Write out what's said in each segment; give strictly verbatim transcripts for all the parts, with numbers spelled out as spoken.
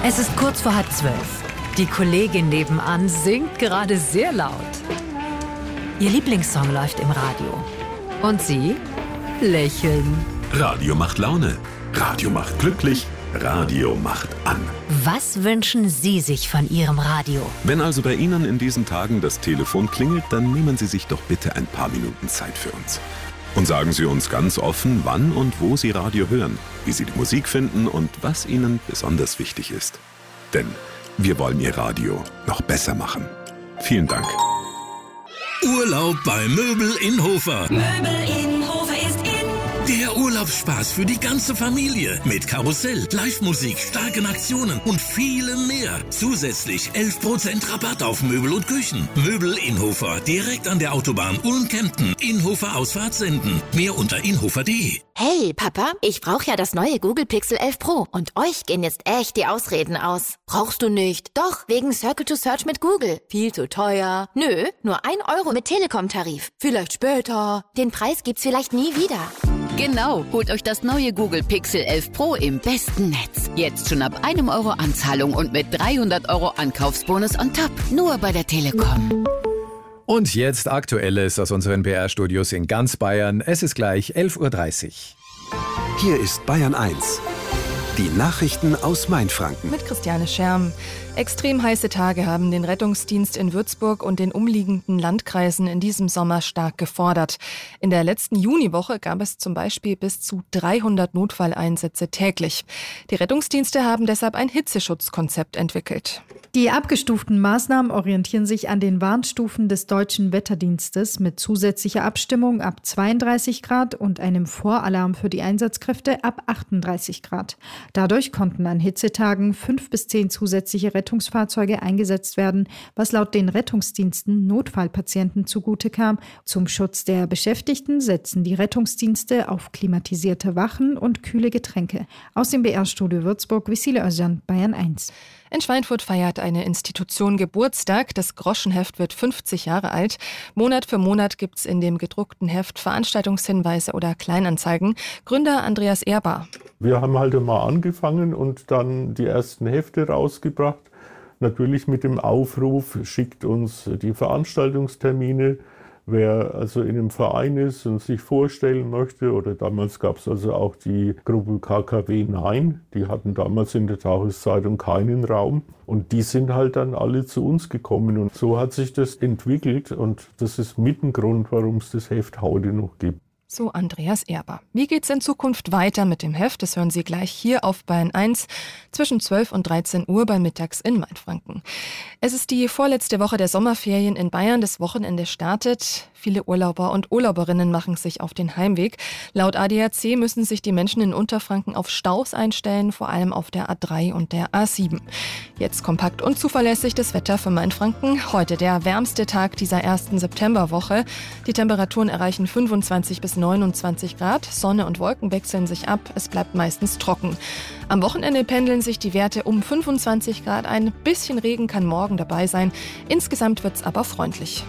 Es ist kurz vor halb zwölf. Die Kollegin nebenan singt gerade sehr laut. Ihr Lieblingssong läuft im Radio. Und Sie lächeln. Radio macht Laune. Radio macht glücklich. Radio macht an. Was wünschen Sie sich von Ihrem Radio? Wenn also bei Ihnen in diesen Tagen das Telefon klingelt, dann nehmen Sie sich doch bitte ein paar Minuten Zeit für uns. Und sagen Sie uns ganz offen, wann und wo Sie Radio hören, wie Sie die Musik finden und was Ihnen besonders wichtig ist. Denn wir wollen Ihr Radio noch besser machen. Vielen Dank. Urlaub bei Möbel in Hofer. Möbel in Hofer ist in. Der Urlaubsspaß für die ganze Familie. Mit Karussell, Live-Musik, starken Aktionen und vielem mehr. Zusätzlich elf Prozent Rabatt auf Möbel und Küchen. Möbel in Hofer, direkt an der Autobahn Ulm-Kempten. Inhofer Ausfahrt senden. Mehr unter inhofer punkt de. Hey, Papa, ich brauche ja das neue Google Pixel elf Pro. Und euch gehen jetzt echt die Ausreden aus. Brauchst du nicht? Doch, wegen Circle to Search mit Google. Viel zu teuer. Nö, nur ein Euro mit Telekom-Tarif. Vielleicht später. Den Preis gibt's vielleicht nie wieder. Genau, holt euch das neue Google Pixel elf Pro im besten Netz. Jetzt schon ab einem Euro Anzahlung und mit dreihundert Euro Ankaufsbonus on top. Nur bei der Telekom. Und jetzt Aktuelles aus unseren B R-Studios in ganz Bayern. Es ist gleich elf Uhr dreißig. Hier ist Bayern eins. Die Nachrichten aus Mainfranken. Mit Christiane Scherm. Extrem heiße Tage haben den Rettungsdienst in Würzburg und den umliegenden Landkreisen in diesem Sommer stark gefordert. In der letzten Juniwoche gab es zum Beispiel bis zu dreihundert Notfalleinsätze täglich. Die Rettungsdienste haben deshalb ein Hitzeschutzkonzept entwickelt. Die abgestuften Maßnahmen orientieren sich an den Warnstufen des Deutschen Wetterdienstes mit zusätzlicher Abstimmung ab zweiunddreißig Grad und einem Voralarm für die Einsatzkräfte ab achtunddreißig Grad. Dadurch konnten an Hitzetagen fünf bis zehn zusätzliche Rettungsfahrzeuge eingesetzt werden, was laut den Rettungsdiensten Notfallpatienten zugute kam. Zum Schutz der Beschäftigten setzen die Rettungsdienste auf klimatisierte Wachen und kühle Getränke. Aus dem B R-Studio Würzburg, Vesile Özcan, Bayern eins. In Schweinfurt feiert eine Institution Geburtstag. Das Groschenheft wird fünfzig Jahre alt. Monat für Monat gibt's in dem gedruckten Heft Veranstaltungshinweise oder Kleinanzeigen. Gründer Andreas Ehrbar. Wir haben halt mal angefangen und dann die ersten Hefte rausgebracht. Natürlich mit dem Aufruf, schickt uns die Veranstaltungstermine. Wer also in einem Verein ist und sich vorstellen möchte, oder damals gab es also auch die Gruppe K K W Nein, die hatten damals in der Tageszeitung keinen Raum und die sind halt dann alle zu uns gekommen und so hat sich das entwickelt und das ist mit ein Grund, warum es das Heft heute noch gibt. So Andreas Ehrbar. Wie geht's in Zukunft weiter mit dem Heft? Das hören Sie gleich hier auf Bayern eins zwischen zwölf und dreizehn Uhr bei Mittags in Mainfranken. Es ist die vorletzte Woche der Sommerferien in Bayern. Das Wochenende startet. Viele Urlauber und Urlauberinnen machen sich auf den Heimweg. Laut A D A C müssen sich die Menschen in Unterfranken auf Staus einstellen, vor allem auf der A drei und der A sieben. Jetzt kompakt und zuverlässig das Wetter für Mainfranken. Heute der wärmste Tag dieser ersten Septemberwoche. Die Temperaturen erreichen fünfundzwanzig bis neunundzwanzig Grad. Sonne und Wolken wechseln sich ab. Es bleibt meistens trocken. Am Wochenende pendeln sich die Werte um fünfundzwanzig Grad. Ein bisschen Regen kann morgen dabei sein. Insgesamt wird's aber freundlich.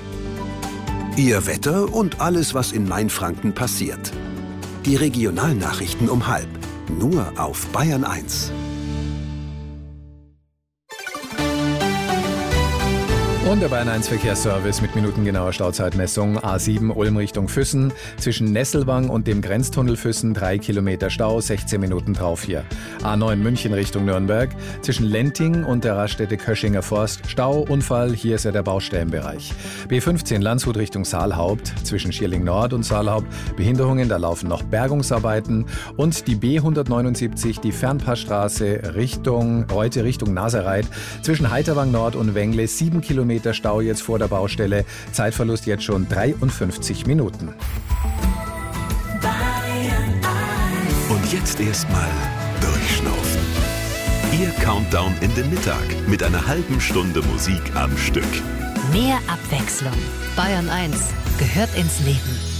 Ihr Wetter und alles, was in Mainfranken passiert. Die Regionalnachrichten um halb. Nur auf Bayern eins. Und der Bayern eins Verkehrsservice mit minutengenauer Stauzeitmessung. A sieben Ulm Richtung Füssen. Zwischen Nesselwang und dem Grenztunnel Füssen drei Kilometer Stau, sechzehn Minuten drauf hier. A neun München Richtung Nürnberg. Zwischen Lenting und der Raststätte Köschinger Forst Stau, Unfall, hier ist ja der Baustellenbereich. B fünfzehn Landshut Richtung Saalhaupt. Zwischen Schierling Nord und Saalhaupt Behinderungen, da laufen noch Bergungsarbeiten. Und die B hundertneunundsiebzig, die Fernpassstraße Richtung, heute Richtung Nasereit. Zwischen Heiterwang Nord und Wengle sieben Kilometer Stau jetzt vor der Baustelle. Zeitverlust jetzt schon dreiundfünfzig Minuten. Und jetzt erstmal durchschnaufen. Ihr Countdown in den Mittag mit einer halben Stunde Musik am Stück. Mehr Abwechslung. Bayern eins gehört ins Leben.